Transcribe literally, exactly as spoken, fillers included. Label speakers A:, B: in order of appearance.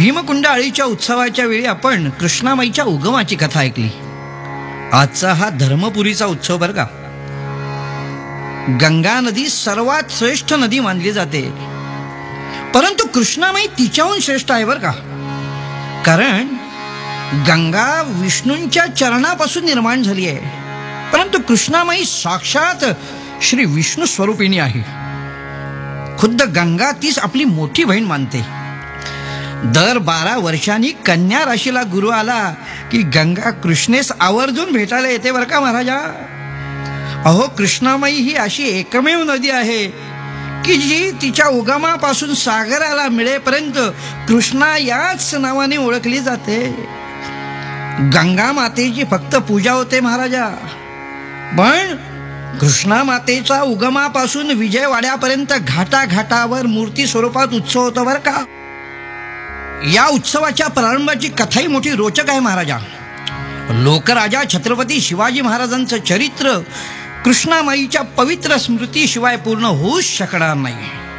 A: भीमकुंड आळीच्या उत्सवाच्या वेळी आपण कृष्णामाईच्या उगमाची कथा ऐकली. आजचा हा धर्मपुरीचा उत्सव बरं का. गंगा नदी सर्वात श्रेष्ठ नदी मानली जाते, परंतु कृष्णामाई तिच्याहून श्रेष्ठ आहे बरं का. कारण गंगा विष्णूंच्या चरणापासून निर्माण झाली आहे, परंतु कृष्णामाई साक्षात श्री विष्णू स्वरूपिणी आहे. खुद्द गंगा तीच आपली मोठी बहीण मानते. दर बारा वर्षांनी कन्या राशीला गुरु आला की गंगा कृष्णेस आवर्जून भेटायला येते बरं का महाराजा. अहो, कृष्णामाई ही अशी एकमेव नदी आहे की जी तिच्या उगमापासून सागराला मिळेपर्यंत कृष्णा याच नावाने ओळखली जाते. गंगा मातेची फक्त पूजा होते महाराजा, पण कृष्णा मातेचा उगमापासून विजयवाड्यापर्यंत घाटाघाटावर मूर्ती स्वरूपात उत्सव होतो बरं का. या उत्सवाच्या प्रारंभाची कथाही मोठी रोचक आहे महाराजा. लोकराजा छत्रपती शिवाजी महाराजांचं चरित्र कृष्णामाईच्या पवित्र स्मृतीशिवाय पूर्ण होऊच शकणार नाही.